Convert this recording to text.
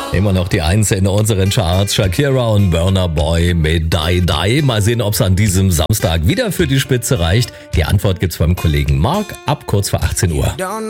Immer noch die Eins in unseren Charts. Shakira und Burna Boy mit Die Die. Mal sehen, ob es an diesem Samstag wieder für die Spitze reicht. Die Antwort gibt's beim Kollegen Mark ab kurz vor 18 Uhr.